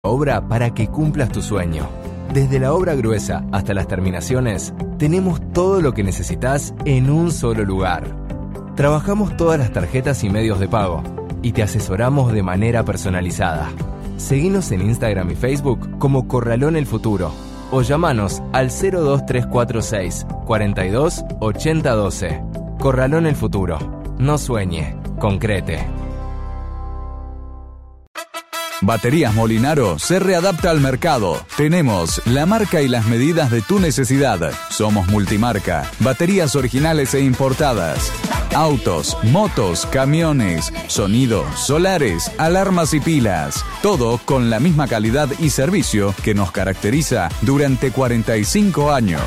obra para que cumplas tu sueño. Desde la obra gruesa hasta las terminaciones, tenemos todo lo que necesitas en un solo lugar. Trabajamos todas las tarjetas y medios de pago y te asesoramos de manera personalizada. Seguinos en Instagram y Facebook como Corralón El Futuro o llamanos al 02346 42 80 12. Corralón El Futuro. No sueñe, concrete. Baterías Molinaro se readapta al mercado. Tenemos la marca y las medidas de tu necesidad. Somos multimarca, baterías originales e importadas. Autos, motos, camiones, sonido, solares, alarmas y pilas. Todo con la misma calidad y servicio que nos caracteriza durante 45 años.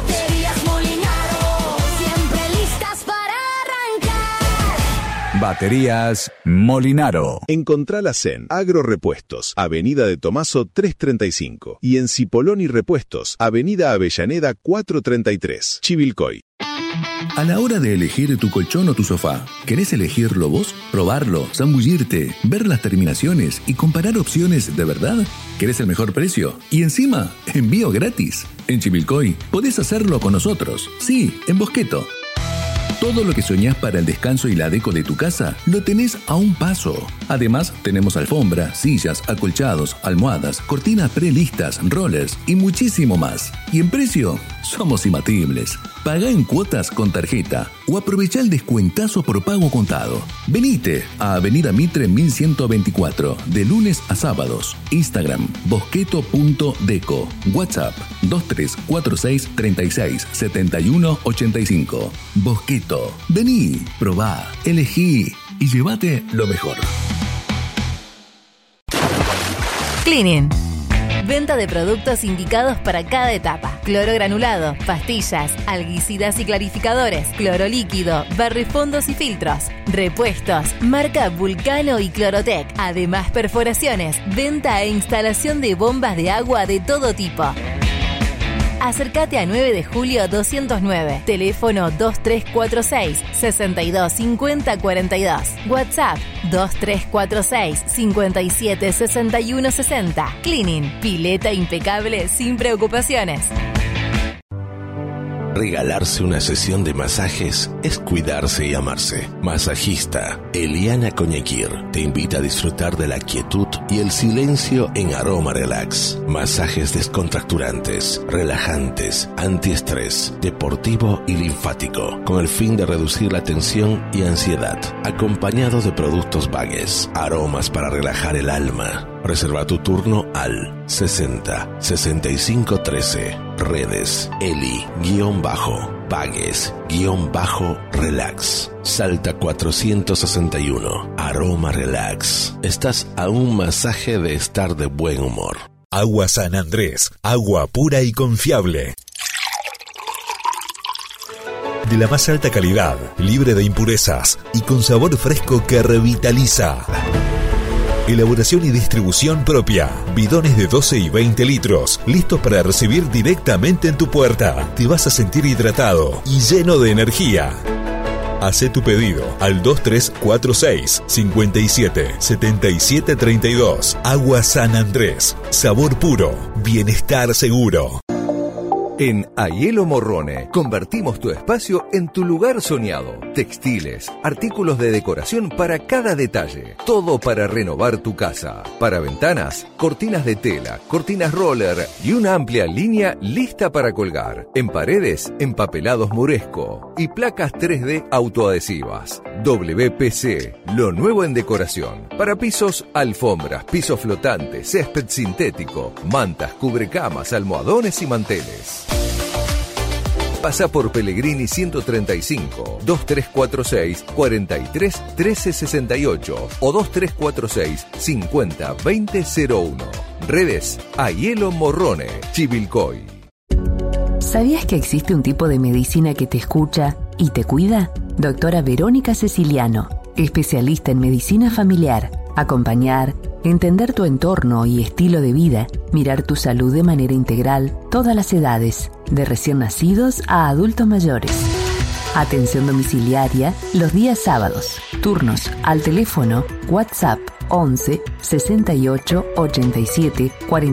Baterías Molinaro. Encontralas en Agrorepuestos, Avenida de Tomaso 335 y en Cipoloni Repuestos, Avenida Avellaneda 433, Chivilcoy. A la hora de elegir tu colchón o tu sofá, ¿querés elegirlo vos? ¿Probarlo? ¿Zambullirte? ¿Ver las terminaciones y comparar opciones de verdad? ¿Querés el mejor precio? Y encima, envío gratis. En Chivilcoy podés hacerlo con nosotros. Sí, en Bosqueto. Todo lo que soñás para el descanso y la deco de tu casa, lo tenés a un paso. Además, tenemos alfombra, sillas, acolchados, almohadas, cortinas prelistas, rollers y muchísimo más. Y en precio, somos imbatibles. Pagá en cuotas con tarjeta o aprovechá el descuentazo por pago contado. Venite a Avenida Mitre 1124, de lunes a sábados. Instagram, bosqueto.deco. WhatsApp, 2346 36 71 85. Bosqueto. Vení, probá, elegí y llévate lo mejor. Cleaning. Venta de productos indicados para cada etapa. Cloro granulado, pastillas, alguicidas y clarificadores, cloro líquido, barrefondos y filtros. Repuestos, marca Vulcano y Clorotec. Además, perforaciones, venta e instalación de bombas de agua de todo tipo. Acércate a 9 de julio 209. Teléfono 2346 62 50 42. WhatsApp 2346 57 61 60. Cleaning. Pileta impecable sin preocupaciones. Regalarse una sesión de masajes es cuidarse y amarse. Masajista Eliana Coñequir te invita a disfrutar de la quietud y el silencio en Aroma Relax. Masajes descontracturantes, relajantes, antiestrés, deportivo y linfático, con el fin de reducir la tensión y ansiedad, acompañado de productos Vagues, aromas para relajar el alma. Reserva tu turno al 60 65 13. Redes Eli-Vagues-Relax. Salta 461. Aroma Relax. Estás a un masaje de estar de buen humor. Agua San Andrés. Agua pura y confiable. De la más alta calidad, libre de impurezas y con sabor fresco que revitaliza. Elaboración y distribución propia. Bidones de 12 y 20 litros, listos para recibir directamente en tu puerta. Te vas a sentir hidratado y lleno de energía. Hacé tu pedido al 2346 57 77 32. Agua San Andrés. Sabor puro. Bienestar seguro. En Aielo Morrone convertimos tu espacio en tu lugar soñado. Textiles, artículos de decoración para cada detalle. Todo para renovar tu casa. Para ventanas, cortinas de tela, cortinas roller y una amplia línea lista para colgar. En paredes, empapelados Muresco y placas 3D autoadhesivas. WPC, lo nuevo en decoración. Para pisos, alfombras, piso flotante, césped sintético, mantas, cubrecamas, almohadones y manteles. Pasa por Pellegrini 135, 2346 43 13 68 o 2346 50 20 01. Redes Aielo Morrone, Chivilcoy. ¿Sabías que existe un tipo de medicina que te escucha y te cuida? Doctora Verónica Ceciliano, especialista en medicina familiar. Acompañar, entender tu entorno y estilo de vida, mirar tu salud de manera integral, todas las edades, de recién nacidos a adultos mayores. Atención domiciliaria los días sábados. Turnos al teléfono WhatsApp 11 68 87 40